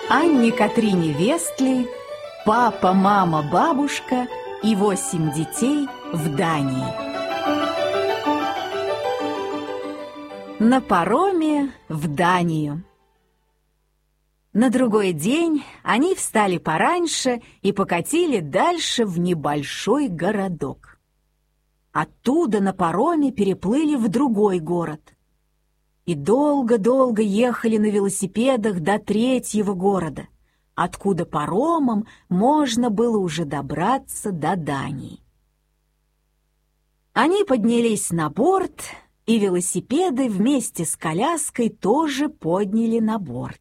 Анне Катрине Вестли, папа, мама, бабушка и 8 детей в Дании. На пароме в Данию. На другой день они встали пораньше и покатили дальше в небольшой городок. Оттуда на пароме переплыли в другой город. И долго-долго ехали на велосипедах до третьего города, откуда паромом можно было уже добраться до Дании. Они поднялись на борт, и велосипеды вместе с коляской тоже подняли на борт.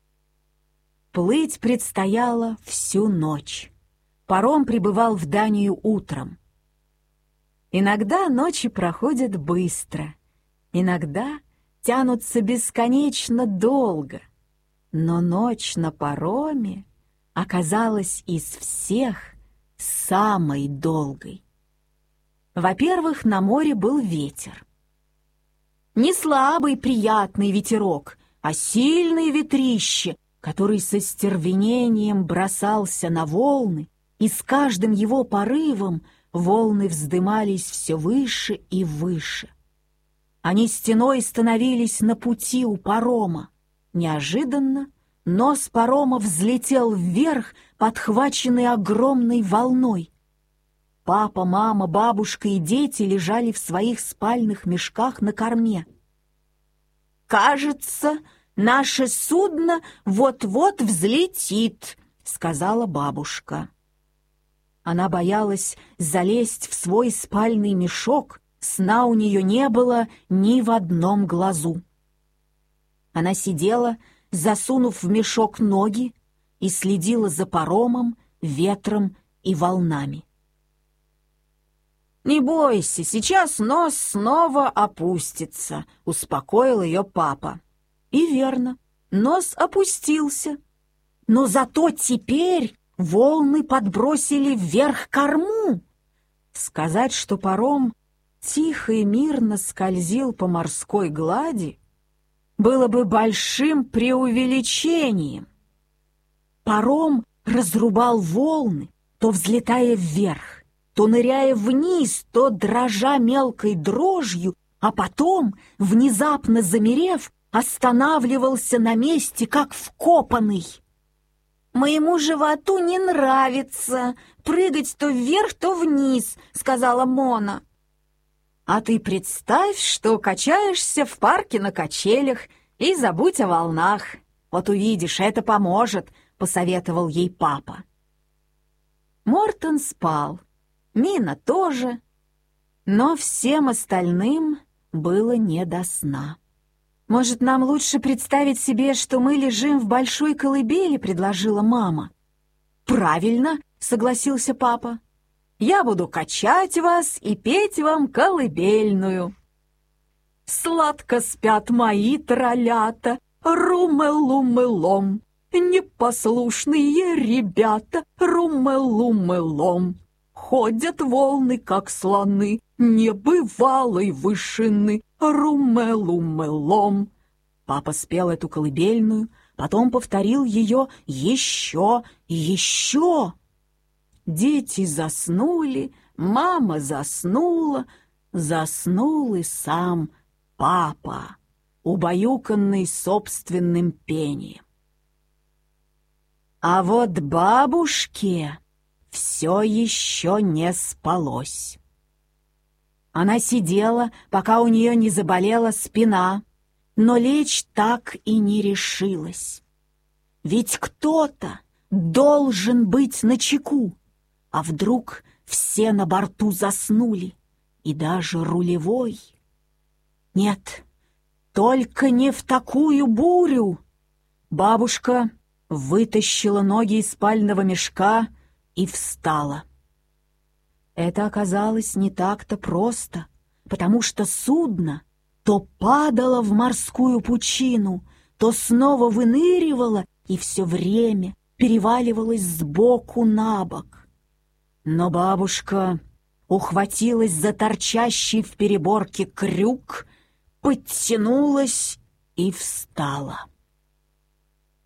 Плыть предстояло всю ночь. Паром прибывал в Данию утром. Иногда ночи проходят быстро, иногда тянутся бесконечно долго, но ночь на пароме оказалась из всех самой долгой. Во-первых, на море был ветер. Не слабый приятный ветерок, а сильный ветрище, который со стервенением бросался на волны, и с каждым его порывом волны вздымались все выше и выше. Они стеной становились на пути у парома. Неожиданно нос парома взлетел вверх, подхваченный огромной волной. Папа, мама, бабушка и дети лежали в своих спальных мешках на корме. «Кажется, наше судно вот-вот взлетит», — сказала бабушка. Она боялась залезть в свой спальный мешок, сна у нее не было ни в одном глазу. Она сидела, засунув в мешок ноги, и следила за паромом, ветром и волнами. «Не бойся, сейчас нос снова опустится», — успокоил ее папа. И верно, нос опустился. Но зато теперь волны подбросили вверх корму. Сказать, что паром тихо и мирно скользил по морской глади, было бы большим преувеличением. Паром разрубал волны, то взлетая вверх, то ныряя вниз, то дрожа мелкой дрожью, а потом, внезапно замерев, останавливался на месте, как вкопанный. «Моему животу не нравится прыгать то вверх, то вниз», — сказала Мона. «А ты представь, что качаешься в парке на качелях и забудь о волнах. Вот увидишь, это поможет», — посоветовал ей папа. Мортон спал, Мина тоже, но всем остальным было не до сна. «Может, нам лучше представить себе, что мы лежим в большой колыбели?» — предложила мама. «Правильно», — согласился папа. «Я буду качать вас и петь вам колыбельную. Сладко спят мои троллята, румы-лумы-лом, непослушные ребята, румы-лумы-лом. Ходят волны, как слоны, небывалой вышины, румы-лумы-лом». Папа спел эту колыбельную, потом повторил ее еще и еще. Дети заснули, мама заснула, заснул и сам папа, убаюканный собственным пением. А вот бабушке все еще не спалось. Она сидела, пока у нее не заболела спина, но лечь так и не решилась. Ведь кто-то должен быть начеку. А вдруг все на борту заснули, и даже рулевой? Нет, только не в такую бурю. Бабушка вытащила ноги из спального мешка и встала. Это оказалось не так-то просто, потому что судно то падало в морскую пучину, то снова выныривало и все время переваливалось сбоку на бок. Но бабушка ухватилась за торчащий в переборке крюк, подтянулась и встала.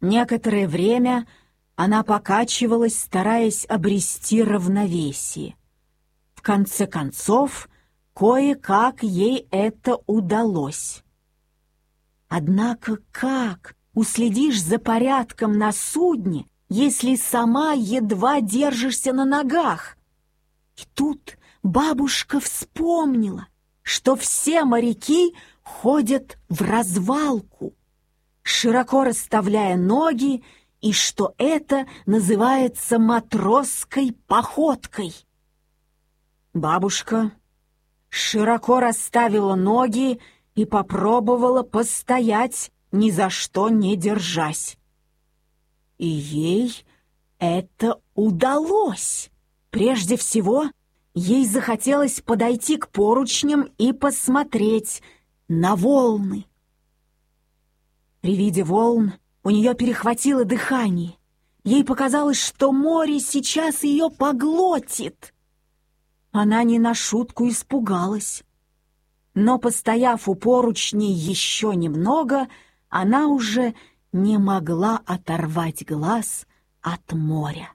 Некоторое время она покачивалась, стараясь обрести равновесие. В конце концов, кое-как ей это удалось. Однако как уследишь за порядком на судне, если сама едва держишься на ногах? И тут бабушка вспомнила, что все моряки ходят в развалку, широко расставляя ноги, и что это называется матросской походкой. Бабушка широко расставила ноги и попробовала постоять, ни за что не держась. И ей это удалось. Прежде всего, ей захотелось подойти к поручням и посмотреть на волны. При виде волн у нее перехватило дыхание. Ей показалось, что море сейчас ее поглотит. Она не на шутку испугалась. Но, постояв у поручней еще немного, она уже не могла оторвать глаз от моря.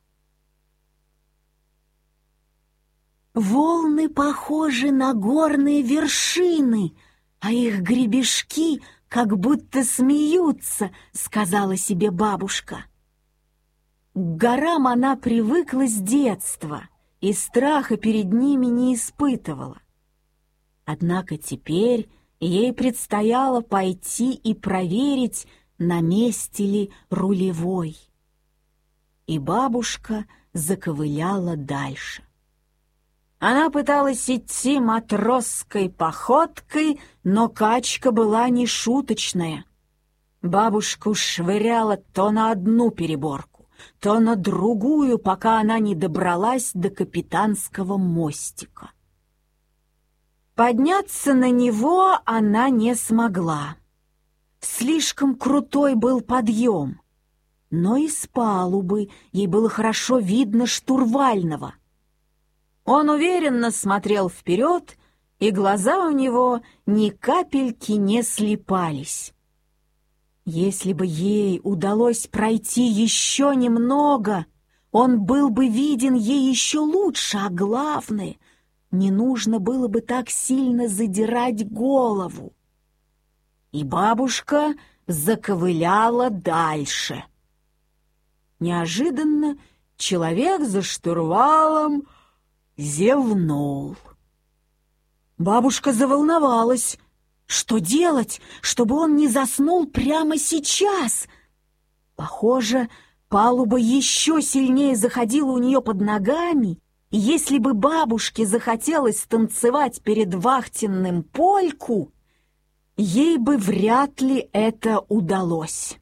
Волны похожи на горные вершины, а их гребешки как будто смеются, сказала себе бабушка. К горам она привыкла с детства и страха перед ними не испытывала. Однако теперь ей предстояло пойти и проверить, на месте ли рулевой. И бабушка заковыляла дальше. Она пыталась идти матросской походкой, но качка была нешуточная. Бабушку швыряла то на одну переборку, то на другую, пока она не добралась до капитанского мостика. Подняться на него она не смогла. Слишком крутой был подъем, но и с палубы ей было хорошо видно штурвального. Он уверенно смотрел вперед, и глаза у него ни капельки не слипались. Если бы ей удалось пройти еще немного, он был бы виден ей еще лучше, а главное, не нужно было бы так сильно задирать голову. И бабушка заковыляла дальше. Неожиданно человек за штурвалом зевнул. Бабушка заволновалась. Что делать, чтобы он не заснул прямо сейчас? Похоже, палуба еще сильнее заходила у нее под ногами, и если бы бабушке захотелось танцевать перед вахтенным польку, ей бы вряд ли это удалось.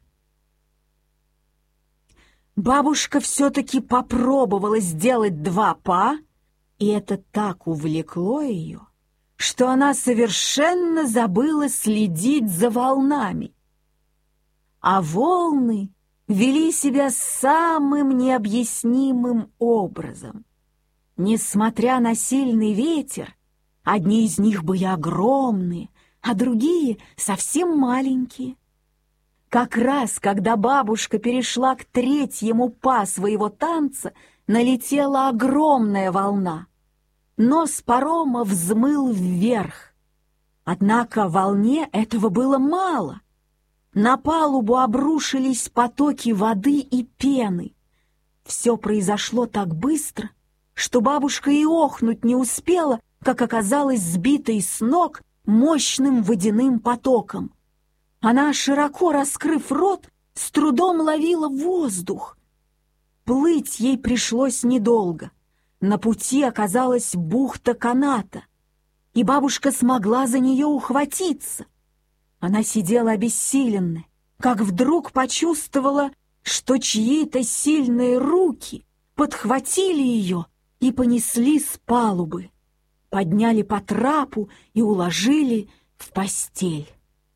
Бабушка все-таки попробовала сделать 2 па, и это так увлекло ее, что она совершенно забыла следить за волнами. А волны вели себя самым необъяснимым образом. Несмотря на сильный ветер, одни из них были огромные, а другие совсем маленькие. Как раз, когда бабушка перешла к 3-му па своего танца, налетела огромная волна. Нос парома взмыл вверх. Однако волне этого было мало. На палубу обрушились потоки воды и пены. Все произошло так быстро, что бабушка и охнуть не успела, как оказалась сбитой с ног мощным водяным потоком. Она, широко раскрыв рот, с трудом ловила воздух. Плыть ей пришлось недолго. На пути оказалась бухта каната, и бабушка смогла за нее ухватиться. Она сидела обессиленная, как вдруг почувствовала, что чьи-то сильные руки подхватили ее и понесли с палубы, подняли по трапу и уложили в постель.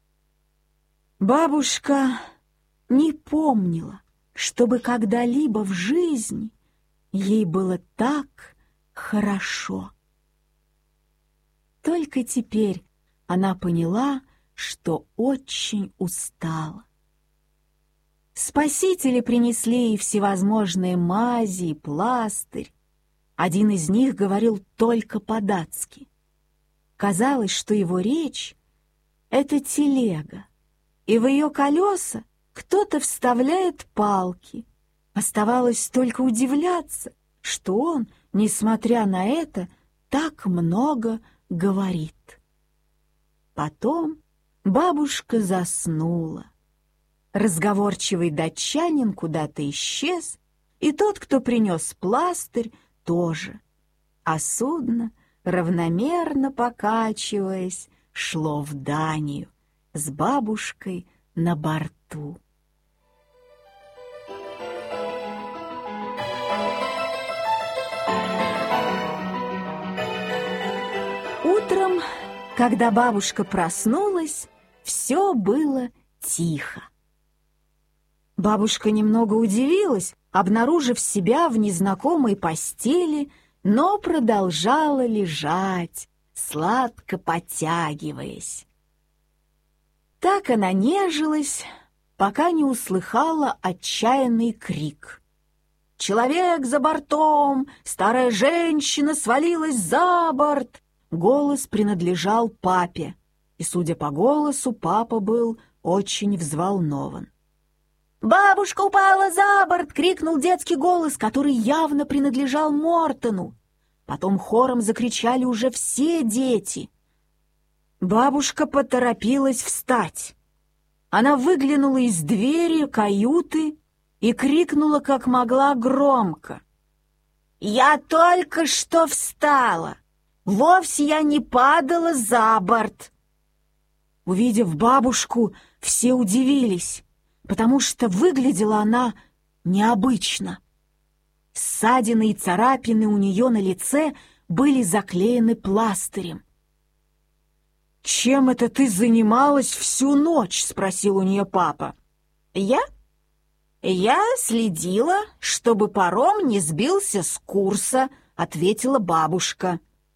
Бабушка не помнила, чтобы когда-либо в жизни ей было так хорошо. Только теперь она поняла, что очень устала. Спасители принесли ей всевозможные мази и пластырь. Один из них говорил только по-датски. Казалось, что его речь — это телега, и в ее колеса кто-то вставляет палки. Оставалось только удивляться, что он, несмотря на это, так много говорит. Потом бабушка заснула. Разговорчивый датчанин куда-то исчез, и тот, кто принес пластырь, тоже. А судно, равномерно покачиваясь, шло в Данию с бабушкой на борту. Утром, когда бабушка проснулась, все было тихо. Бабушка немного удивилась, обнаружив себя в незнакомой постели, но продолжала лежать, сладко потягиваясь. Так она нежилась, пока не услыхала отчаянный крик. «Человек за бортом! Старая женщина свалилась за борт!» Голос принадлежал папе, и, судя по голосу, папа был очень взволнован. «Бабушка упала за борт!» — крикнул детский голос, который явно принадлежал Мортону. Потом хором закричали уже все дети. Бабушка поторопилась встать. Она выглянула из двери каюты и крикнула как могла громко. «Я только что встала! Вовсе я не падала за борт!» Увидев бабушку, все удивились, потому что выглядела она необычно. Ссадины и царапины у нее на лице были заклеены пластырем. «Чем это ты занималась всю ночь?» — спросил у нее папа. «Я следила, чтобы паром не сбился с курса», — ответила бабушка.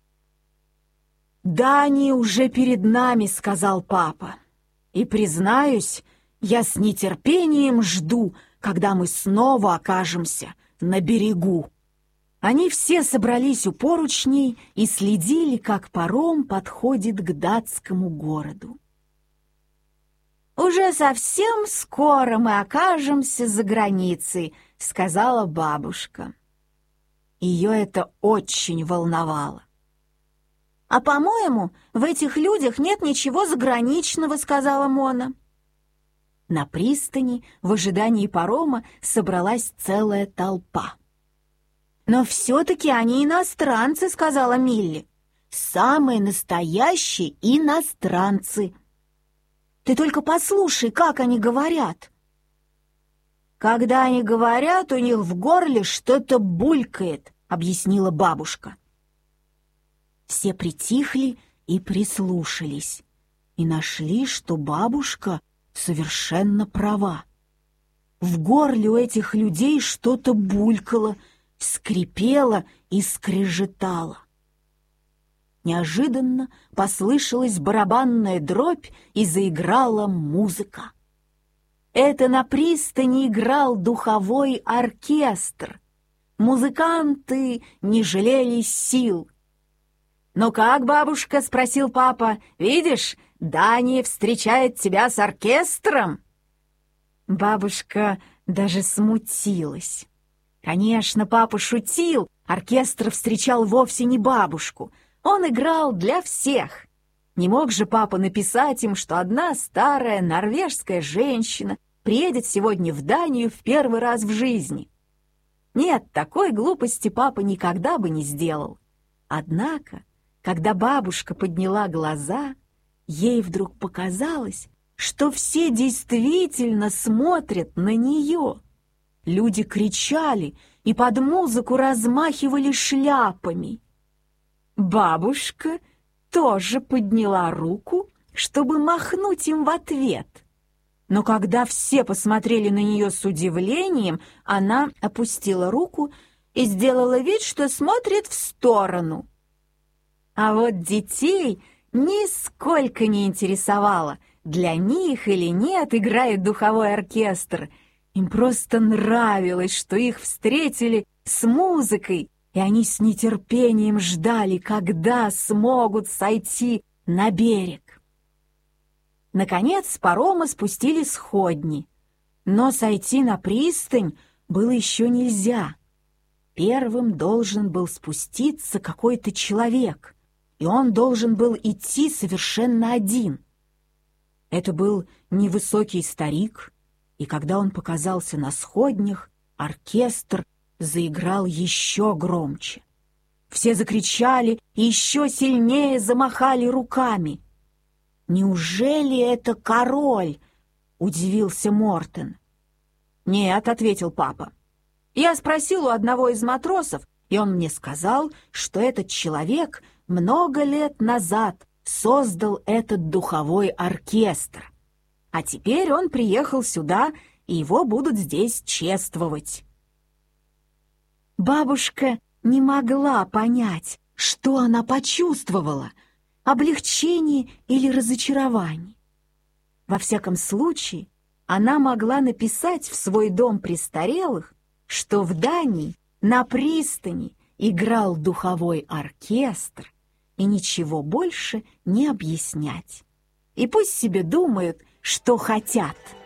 «Дания уже перед нами», — сказал папа. «И, признаюсь, я с нетерпением жду, когда мы снова окажемся на берегу». Они все собрались у поручней и следили, как паром подходит к датскому городу. «Уже совсем скоро мы окажемся за границей», — сказала бабушка. Ее это очень волновало. «А, по-моему, в этих людях нет ничего заграничного», — сказала Мона. На пристани в ожидании парома собралась целая толпа. «Но все-таки они иностранцы», — сказала Милли. «Самые настоящие иностранцы. Ты только послушай, как они говорят». «Когда они говорят, у них в горле что-то булькает», — объяснила бабушка. Все притихли и прислушались, и нашли, что бабушка совершенно права. В горле у этих людей что-то булькало, скрипело и скрежетало. Неожиданно послышалась барабанная дробь и заиграла музыка. Это на пристани играл духовой оркестр. Музыканты не жалели сил. «Ну как, бабушка?» — спросил папа. «Видишь, Дания встречает тебя с оркестром». Бабушка даже смутилась. Конечно, папа шутил, оркестр встречал вовсе не бабушку. Он играл для всех. Не мог же папа написать им, что одна старая норвежская женщина приедет сегодня в Данию в первый раз в жизни. Нет, такой глупости папа никогда бы не сделал. Однако, когда бабушка подняла глаза, ей вдруг показалось, что все действительно смотрят на нее. Люди кричали и под музыку размахивали шляпами. Бабушка тоже подняла руку, чтобы махнуть им в ответ. Но когда все посмотрели на нее с удивлением, она опустила руку и сделала вид, что смотрит в сторону. А вот детей нисколько не интересовало, для них или нет играет духовой оркестр, Им просто нравилось, что их встретили с музыкой, и они с нетерпением ждали, когда смогут сойти на берег. Наконец с парома спустили сходни, но сойти на пристань было еще нельзя. Первым должен был спуститься какой-то человек, и он должен был идти совершенно один. Это был невысокий старик, и когда он показался на сходнях, оркестр заиграл еще громче. Все закричали и еще сильнее замахали руками. «Неужели это король?» — удивился Мортен. «Нет», — ответил папа. «Я спросил у одного из матросов, и он мне сказал, что этот человек много лет назад создал этот духовой оркестр. А теперь он приехал сюда, и его будут здесь чествовать». Бабушка не могла понять, что она почувствовала — облегчение или разочарование. Во всяком случае, она могла написать в свой дом престарелых, что в Дании на пристани играл духовой оркестр, и ничего больше не объяснять. И пусть себе думают, что хотят.